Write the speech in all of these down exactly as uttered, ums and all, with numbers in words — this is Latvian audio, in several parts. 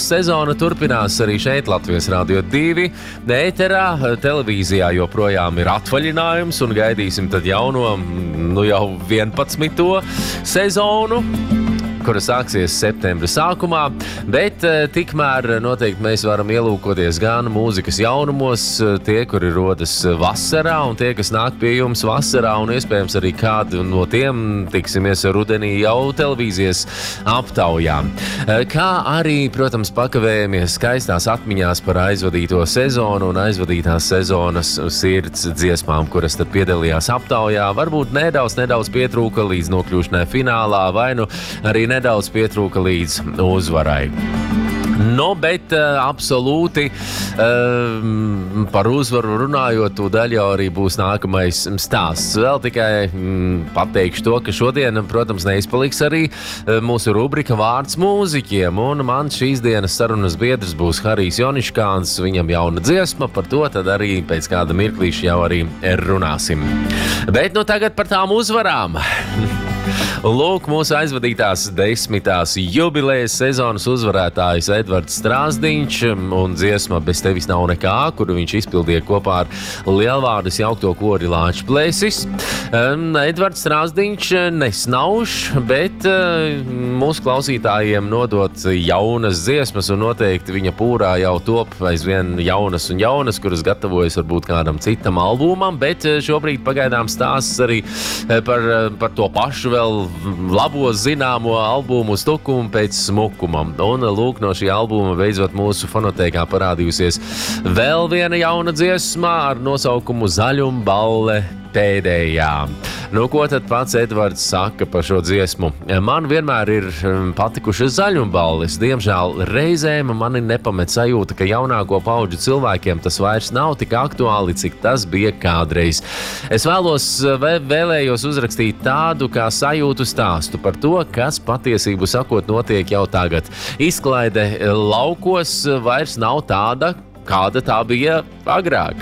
sezona turpinās arī šeit Latvijas Radio divi. Ēterā televīzijā joprojām ir atvaļinājums un gaidīsim tad jauno, nu jau vienpadsmito sezonu, kura sāksies septembra sākumā, bet tikmēr noteikti mēs varam ielūkoties gan mūzikas jaunumos, tie, kuri rodas vasarā un tie, kas nāk pie jums vasarā, un iespējams arī kādi no tiem tiksimies rudenī jau televīzijas aptaujā. Kā arī, protams, pakavējamies skaistās atmiņās par aizvadīto sezonu un aizvadītās sezonas sirds dziesmām, kuras tad piedalījās aptaujā. Varbūt nedaudz, nedaudz pietrūka līdz nokļūšanai finālā, vai nu arī nedaudz pietrūka līdz uzvarai. No, bet uh, absolūti uh, par uzvaru runājot, tūdaļ jau arī būs nākamais stāsts. Vēl tikai mm, pateikšu to, ka šodien, protams, neizpaliks arī uh, mūsu rubrika Vārds mūziķiem, un man šīs dienas sarunas biedrs būs Harijs Joniškāns, viņam jauna dziesma, par to tad arī pēc kāda mirklīša jau arī runāsim. Bet nu tagad par tām uzvarām. Lūk, mūsu aizvadītās desmitās jubilejas sezonas uzvarētājs Edvards Strāzdiņš un dziesma Bez tevis nav nekā, kuru viņš izpildīja kopā ar lielvārdus jaukto kori Lāčplēsis. Um, Edvards Strāzdiņš nesnauž, bet uh, mūsu klausītājiem nodot jaunas dziesmas, un noteikti viņa pūrā jau top aizvien jaunas un jaunas, kuras gatavojas varbūt kādam citam albumam, bet šobrīd pagaidām stāsts arī par, par to pašu vēl labo zināmo albumu Stukumu pēc smukuma. Un lūk, no šī albuma beidzot mūsu fonotēkā parādījusies vēl viena jauna dziesma ar nosaukumu Zaļumballe pēdējā. Nu, ko tad pats Edvards saka par šo dziesmu? Man vienmēr ir patikušas zaļumballes. Diemžēl reizēm mani nepamet sajūta, ka jaunāko paudžu cilvēkiem tas vairs nav tik aktuāli, cik tas bija kādreiz. Es vēlos, vēlējos uzrakstīt tādu kā sajūtu stāstu par to, kas patiesību sakot notiek jau tagad. Izklaide laukos vairs nav tāda, kāda tā bija agrāk.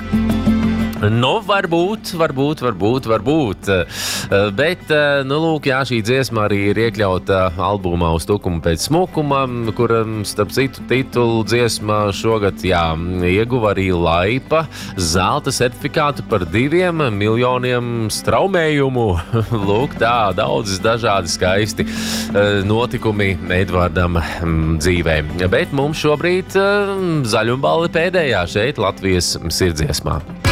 Nu, varbūt, varbūt, varbūt, varbūt. Bet, nu, lūk, jā, šī dziesma arī ir iekļauta albumā Uz tukumu pēc smukuma, kur, starp citu, titulu dziesma šogad, jā, ieguva arī Laipa zelta certifikātu par diviem miljoniem straumējumu. Lūk, tā, daudzas dažādi skaisti notikumi Edvardam dzīvē. Bet mums šobrīd Zaļumballe pēdējā šeit Latvijas sirdsdziesmā.